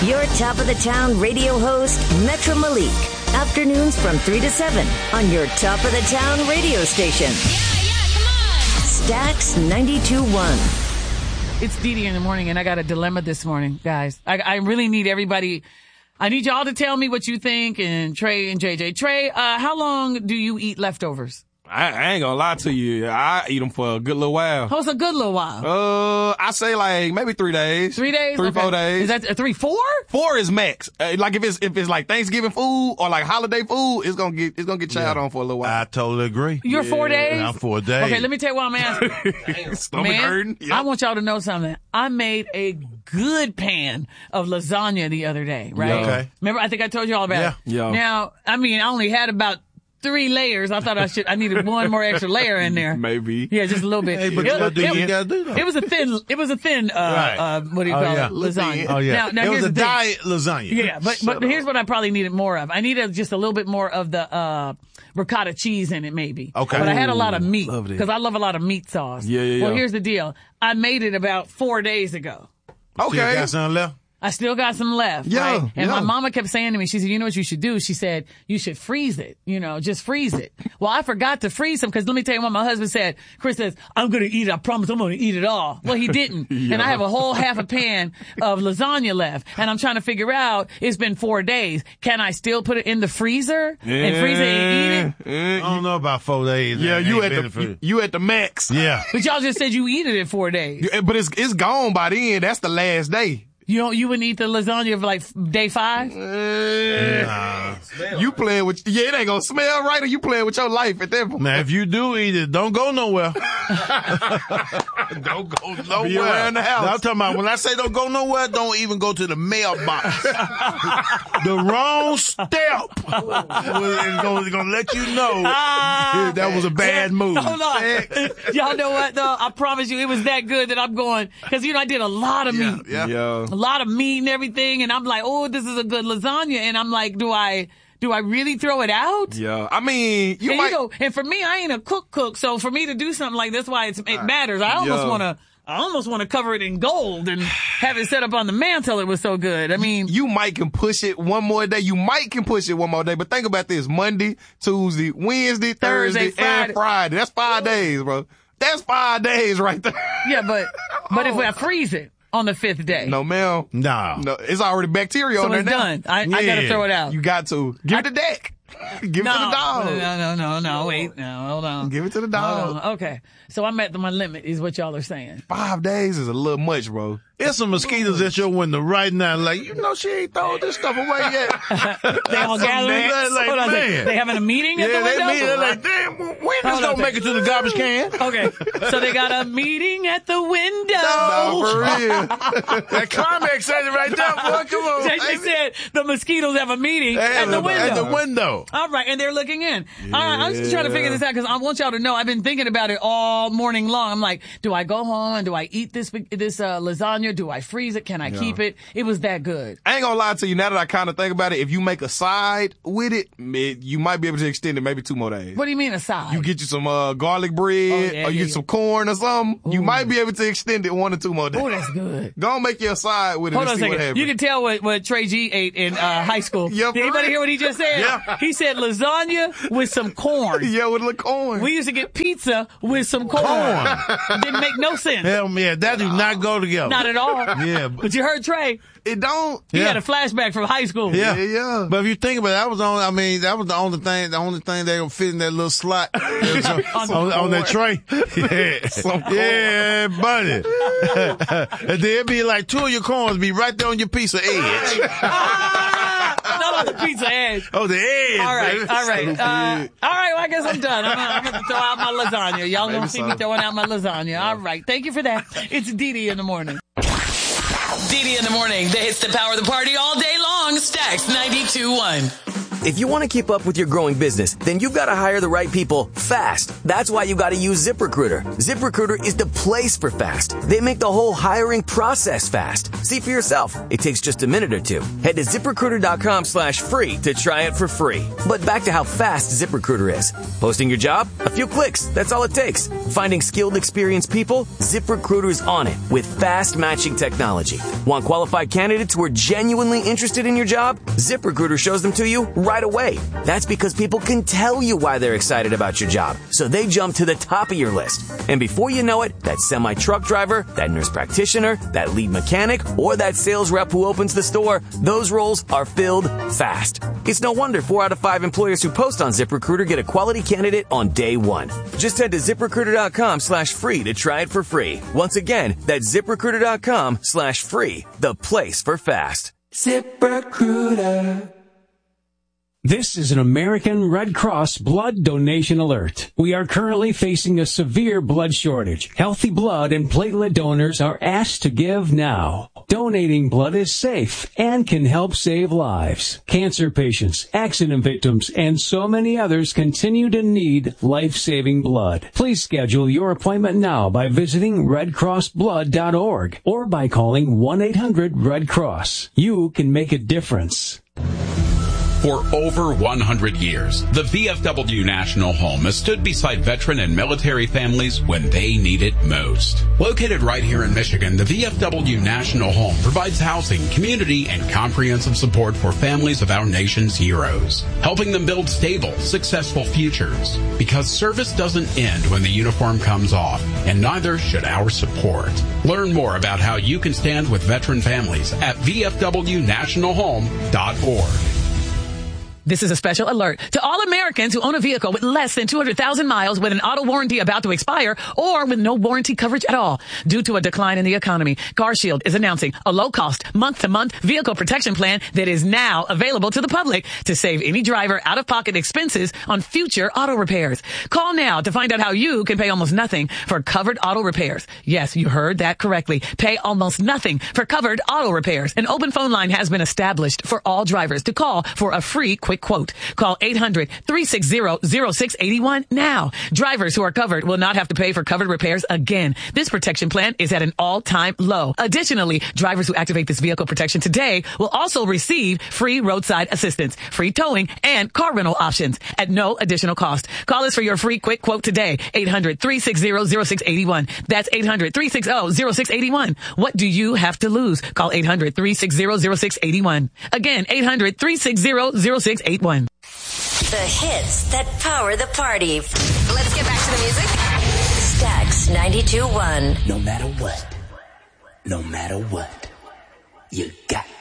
Your top of the town radio host, Metro Malik. Afternoons from 3 to 7 on your top of the town radio station. Yeah, come on. Stax 92.1. It's Dee in the morning, and I got a dilemma this morning, guys. I really need everybody. I need y'all to tell me what you think, and Trey and JJ. Trey, how long do you eat leftovers? I ain't gonna lie to you. I eat them for a good little while. What's a good little while? I say like maybe 3 days. 3 days? 3, okay. 4 days. Is that 3, 4? 4 is max. Like if it's like Thanksgiving food or like holiday food, it's gonna get chowed on for a little while. I totally agree. You're 4 days? I'm 4 days. Okay, let me tell you why I'm asking. Stomach hurting. Yep. I want y'all to know something. I made a good pan of lasagna the other day, right? Yeah. Okay. Remember, I think I told you all about it. Yeah. Now, I only had about 3 layers. I thought I needed one more extra layer in there. Maybe. Yeah, just a little bit. Hey, but you gotta do that. It was a thin, Right. what do you call it? Lasagna. Oh, yeah. Now it was here's a the thing. diet lasagna. Yeah, but here's what I probably needed more of. I needed just a little bit more of the, ricotta cheese in it, maybe. Okay. But I had a lot of meat. Love it. Because I love a lot of meat sauce. Yeah. Well, here's the deal. I made it about 4 days ago. So you Okay. got something left? I still got some left, Yeah, right? And yeah. my mama kept saying to me, she said, you know what you should do? She said, you should freeze it, just freeze it. Well, I forgot to freeze them because let me tell you what my husband said. Chris says, I'm going to eat it. I promise I'm going to eat it all. Well, he didn't. And I have a whole half a pan of lasagna left. And I'm trying to figure out, it's been 4 days. Can I still put it in the freezer and freeze it and eat it? I don't know about 4 days. Yeah, That you ain't at the max. Yeah. But y'all just said you eat it in 4 days. But it's gone by then. That's the last day. You wouldn't eat the lasagna for like day 5? You playing with, it ain't gonna smell right, or you playing with your life at that point. Now, if you do eat it, don't go nowhere. Don't go nowhere. Be around the house. Now, I'm talking about, when I say don't go nowhere, don't even go to the mailbox. The wrong step is going to let you know that was a bad move. Hold on. Y'all know what, though? I promise you, it was that good that I'm going, because, I did a lot of meat. Yeah. A lot of meat and everything, and I'm like, oh, this is a good lasagna, and I'm like, do I really throw it out? Yeah. I mean, and for me, I ain't a cook, so for me to do something like this, why it matters. I almost want to cover it in gold and have it set up on the mantle. It was so good. I mean, you might can push it one more day. But think about this: Monday, Tuesday, Wednesday, Thursday, and Friday. That's 5 days, bro. That's 5 days right there. Yeah, but if I freeze it on the 5th day. No, ma'am. No. It's already bacteria on there it's now. done. I got to throw it out. You got to. Give it to Dak. Give it to the dog. No, wait. No, hold on. Give it to the dog. Okay. So I'm at my limit is what y'all are saying. 5 days is a little much, bro. There's some mosquitoes at your window right now. Like, she ain't throwing this stuff away yet. They all gathering. Like, man. They having a meeting at the window? They're like, damn, when this don't make it to the garbage can? Okay. So they got a meeting at the window. No, for real. That climax said it right there, boy. Come on. They said the mosquitoes have a meeting at the window. At the window. All right. And they're looking in. All right. I'm just trying to figure this out because I want y'all to know I've been thinking about it all morning long. I'm like, do I go home and do I eat this lasagna? Do I freeze it? Can I keep it? It was that good. I ain't gonna lie to you. Now that I kind of think about it, if you make a side with it, you might be able to extend it maybe 2 more days. What do you mean a side? You get you some garlic bread, or you get some corn or something. Ooh. You might be able to extend it 1 or 2 more days. Oh, that's good. Go and make your side with it. Hold and on see a second. what happens. You can tell what Trey G ate in high school. Yeah, did anybody hear what he just said? Yeah. He said lasagna with some corn. Yeah, with a little corn. We used to get pizza with some corn. Didn't make no sense. Hell yeah, that do not go together. Not at all. Yeah. But you heard Trey. It don't. He had a flashback from high school. Yeah. But if you think about it, that was the only thing they gonna fit in that little slot on that tray. Yeah, buddy. And then it'd be like 2 of your corns be right there on your pizza edge. Not on the pizza edge. Oh, the edge. All right. Baby. All right. Well, I guess I'm done. I'm going to throw out my lasagna. Y'all going to see me throwing out my lasagna. All right. Thank you for that. It's Dee in the morning. Dee in the morning. The hits that power the party all day long. Stax 92.1. If you want to keep up with your growing business, then you've got to hire the right people fast. That's why you got to use ZipRecruiter. ZipRecruiter is the place for fast. They make the whole hiring process fast. See for yourself. It takes just a minute or two. Head to ZipRecruiter.com/free to try it for free. But back to how fast ZipRecruiter is. Posting your job? A few clicks. That's all it takes. Finding skilled, experienced people? ZipRecruiter's on it with fast matching technology. Want qualified candidates who are genuinely interested in your job? ZipRecruiter shows them to you right away. That's because people can tell you why they're excited about your job, so they jump to the top of your list. And before you know it, that semi-truck driver, that nurse practitioner, that lead mechanic, or that sales rep who opens the store, those roles are filled fast. It's no wonder 4 out of 5 employers who post on ZipRecruiter get a quality candidate on day one. Just head to ZipRecruiter.com/free to try it for free. Once again, that's ZipRecruiter.com/free, the place for fast. ZipRecruiter. This is an American Red Cross blood donation alert. We are currently facing a severe blood shortage. Healthy blood and platelet donors are asked to give now. Donating blood is safe and can help save lives. Cancer patients, accident victims, and so many others continue to need life-saving blood. Please schedule your appointment now by visiting redcrossblood.org or by calling 1-800-RED-CROSS. You can make a difference. For over 100 years, the VFW National Home has stood beside veteran and military families when they need it most. Located right here in Michigan, the VFW National Home provides housing, community, and comprehensive support for families of our nation's heroes, helping them build stable, successful futures. Because service doesn't end when the uniform comes off, and neither should our support. Learn more about how you can stand with veteran families at VFWNationalHome.org. This is a special alert to all Americans who own a vehicle with less than 200,000 miles with an auto warranty about to expire or with no warranty coverage at all. Due to a decline in the economy, CarShield is announcing a low-cost, month-to-month vehicle protection plan that is now available to the public to save any driver out-of-pocket expenses on future auto repairs. Call now to find out how you can pay almost nothing for covered auto repairs. Yes, you heard that correctly. Pay almost nothing for covered auto repairs. An open phone line has been established for all drivers to call for a free quick quote. Call 800-360-0681 now. Drivers who are covered will not have to pay for covered repairs again. This protection plan is at an all-time low. Additionally, drivers who activate this vehicle protection today will also receive free roadside assistance, free towing, and car rental options at no additional cost. Call us for your free quick quote today. 800-360-0681. That's 800-360-0681. What do you have to lose? Call 800-360-0681. Again, 800-360-0681. The hits that power the party. Let's get back to the music. Stax 92.1. No matter what, you got